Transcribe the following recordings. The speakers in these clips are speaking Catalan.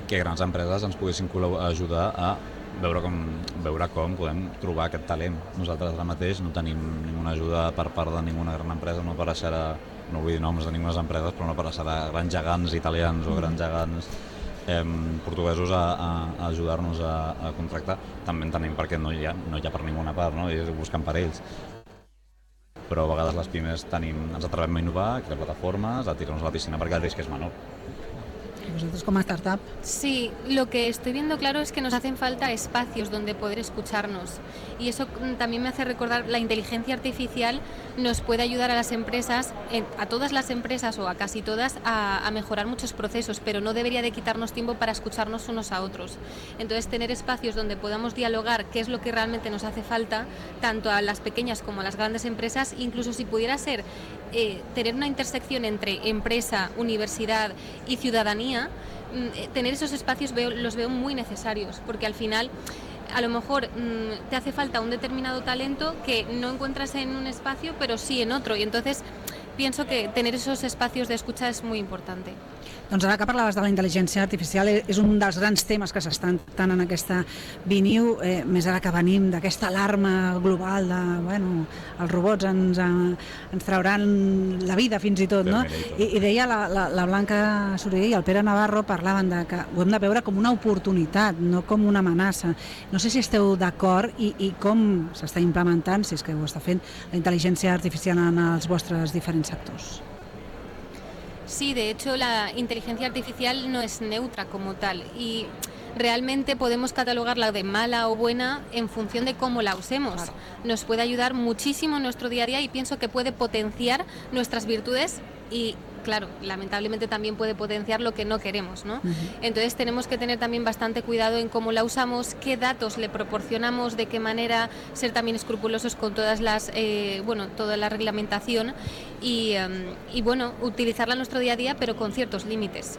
que grans empreses ens poguessin ajudar a veure com podem trobar aquest talent. Nosaltres ara mateix no tenim ninguna ajuda per part de ninguna gran empresa, no apareixerà, no vull dir noms de ninguna empreses, però no apareixerà grans gegants italians o grans gegants portuguesos a ajudar-nos a contractar. També en tenim perquè no hi ha per ninguna part, no? I busquen per ells. Però a vegades les pimes ens atrevem a innovar, a crear plataformes, a tirar-nos a la piscina perquè el risc és menor. ¿Vosotros como startup? Sí, lo que estoy viendo claro es que nos hacen falta espacios donde poder escucharnos, y eso también me hace recordar la inteligencia artificial nos puede ayudar a las empresas, a todas las empresas o a casi todas, a mejorar muchos procesos, pero no debería de quitarnos tiempo para escucharnos unos a otros. Entonces, tener espacios donde podamos dialogar qué es lo que realmente nos hace falta, tanto a las pequeñas como a las grandes empresas, incluso si pudiera ser tener una intersección entre empresa, universidad y ciudadanía, tener esos espacios los veo muy necesarios, porque al final a lo mejor te hace falta un determinado talento que no encuentras en un espacio, pero sí en otro, y entonces pienso que tener esos espacios de escucha es muy importante. Doncs ara que parlaves de la intel·ligència artificial, és un dels grans temes que s'estan tractant en aquesta Biniu, més ara que venim d'aquesta alarma global de, els robots ens trauran la vida fins i tot, no? I deia la Blanca Soriguer i el Pere Navarro parlaven de que ho hem de veure com una oportunitat, no com una amenaça. No sé si esteu d'acord i com s'està implementant, si és que ho està fent, la intel·ligència artificial en els vostres diferents sectors. Sí, de hecho la inteligencia artificial no es neutra como tal, y realmente podemos catalogarla de mala o buena en función de cómo la usemos. Claro. Nos puede ayudar muchísimo en nuestro día a día y pienso que puede potenciar nuestras virtudes y, claro, lamentablemente también puede potenciar lo que no queremos, ¿no? Entonces tenemos que tener también bastante cuidado en cómo la usamos, qué datos le proporcionamos, de qué manera, ser también escrupulosos con todas las, toda la reglamentación y utilizarla en nuestro día a día, pero con ciertos límites.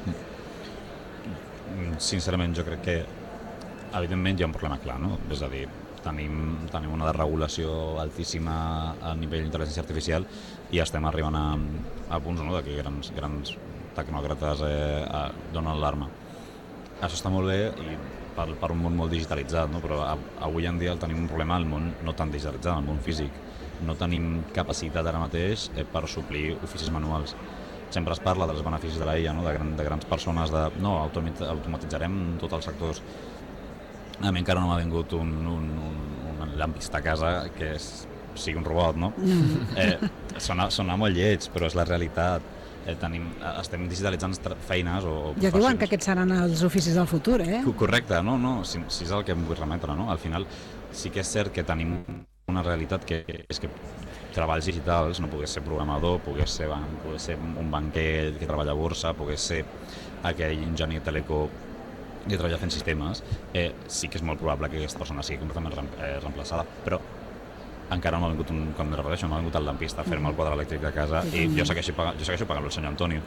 Sincerament, jo crec que evidentment hi ha un problema clar, no? És a dir, tenim una desregulació altíssima a nivell d'intel·ligència artificial i estem arribant a punts, no?, que grans tecnòcrates donen l'alarma. Això està molt bé i per un món molt digitalitzat, no? Però avui en dia tenim un problema al món no tan digitalitzat, al món físic. No tenim capacitat ara mateix per suplir oficis manuals. Sempre es parla dels beneficis de l'IA, no? De grans persones, automatitzarem tots els sectors. A mi encara no m'ha vingut un lampista a casa que sigui un robot, no? Sona molt lleig, però és la realitat. Estem digitalitzant feines o professions. Ja diuen que aquests seran els oficis del futur, eh? Correcte, no, si és el que em vull remetre, no? Al final sí que és cert que tenim una realitat que és que treballs digitals, no pogués ser programador, pogués ser un banquer que treballa a borsa, pogués ser aquell enginyer telecom que treballa fent sistemes, sí que és molt probable que aquesta persona sigui completament reemplaçada, però encara no m'ha vingut com me refereixo, no m'ha vingut el lampista a fer-me el quadre elèctric de casa i jo segueixo pagant el senyor Antonio.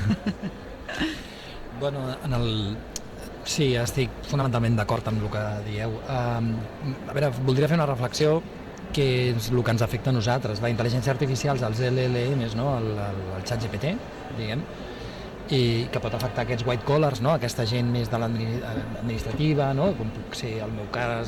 Sí, estic fonamentalment d'acord amb el que dieu. A veure, voldria fer una reflexió que és el que ens afecta a nosaltres. La intel·ligència artificial, els LLMs, no? el ChatGPT, diguem, i que pot afectar aquests white collars, no? Aquesta gent més de l'administrativa, no? Com puc ser el meu cas,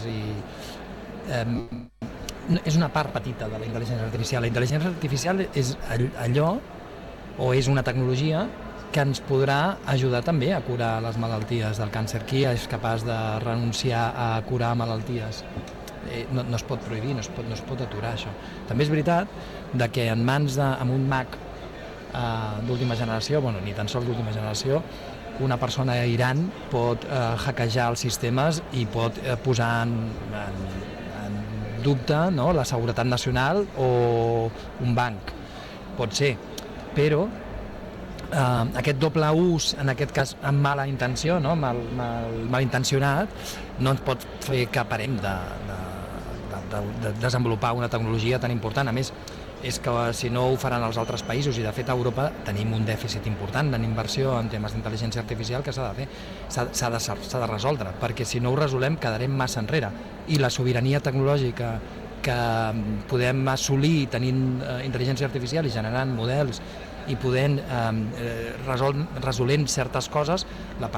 és una part petita de la intel·ligència artificial. La intel·ligència artificial és allò, o és una tecnologia que ens podrà ajudar també a curar les malalties del càncer. Qui és capaç de renunciar a curar malalties? No es pot prohibir, no es pot aturar això. També és veritat que en mans amb un Mac d'última generació, ni tan sols d'última generació, una persona a Iran pot hackejar els sistemes i pot posar en dubte, no?, la seguretat nacional o un banc. Pot ser, però aquest doble ús, en aquest cas amb mala intenció, no? Malintencionat, no ens pot fer que parem de desenvolupar una tecnologia tan important. A més, és que si no ho faran els altres països, i de fet a Europa tenim un dèficit important en inversió en temes d'intel·ligència artificial que s'ha de fer, s'ha de resoldre, perquè si no ho resolem quedarem massa enrere, i la sobirania tecnològica que podem assolir tenint intel·ligència artificial i generant models i podent resolent certes coses, la